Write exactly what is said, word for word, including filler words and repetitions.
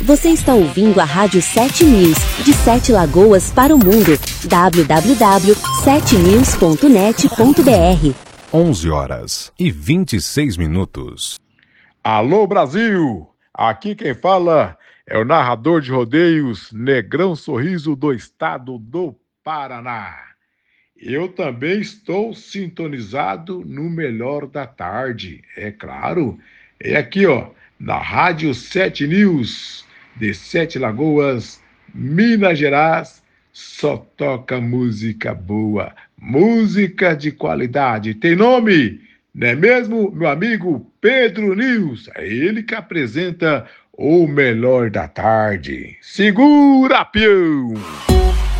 Você está ouvindo a Rádio sete News, de Sete Lagoas para o mundo. w w w ponto sete news ponto net ponto b r. onze horas e vinte e seis minutos. Alô, Brasil! Aqui quem fala é o narrador de rodeios Negrão Sorriso do estado do Paraná. Eu também estou sintonizado no melhor da tarde, é claro. É aqui, ó, na Rádio sete News, de Sete Lagoas, Minas Gerais, só toca música boa, música de qualidade. Tem nome, não é mesmo, meu amigo Pedro News? É ele que apresenta o melhor da tarde. Segura, peão!